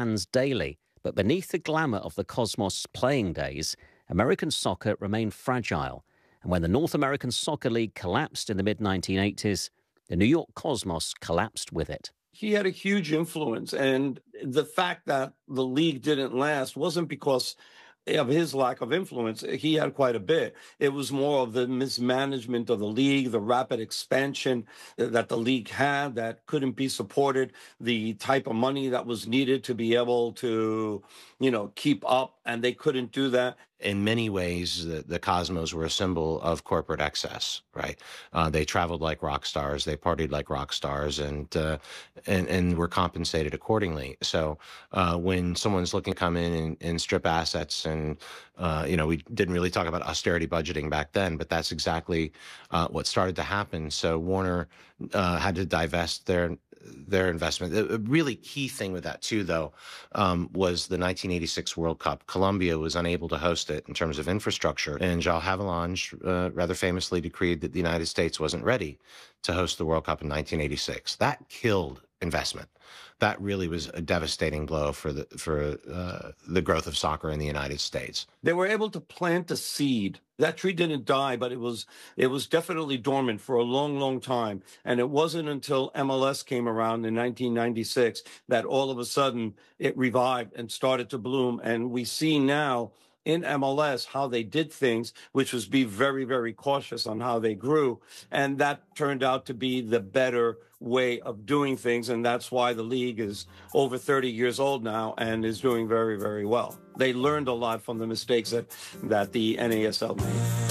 fans daily, but beneath the glamour of the Cosmos playing days, American soccer remained fragile. And when the North American Soccer League collapsed in the mid-1980s, the New York Cosmos collapsed with it. He had a huge influence. And the fact that the league didn't last wasn't because of his lack of influence. He had quite a bit. It was more of the mismanagement of the league, the rapid expansion that the league had that couldn't be supported, the type of money that was needed to be able to, keep up, and they couldn't do that. In many ways, the Cosmos were a symbol of corporate excess, right? They traveled like rock stars, they partied like rock stars, and were compensated accordingly. So when someone's looking to come in and strip assets, and we didn't really talk about austerity budgeting back then, but that's exactly what started to happen. So Warner had to divest their investment. A really key thing with that too, though, was the 1986 World Cup. Colombia was unable to host it in terms of infrastructure, and João Havelange rather famously decreed that the United States wasn't ready to host the World Cup in 1986. That killed investment. That really was a devastating blow for the growth of soccer in the United States. They were able to plant a seed. That tree didn't die, but it was definitely dormant for a long, long time. And it wasn't until MLS came around in 1996 that all of a sudden it revived and started to bloom. And we see now in MLS how they did things, which was be very, very cautious on how they grew. And that turned out to be the better way of doing things. And that's why the league is over 30 years old now and is doing very, very well. They learned a lot from the mistakes that the NASL made.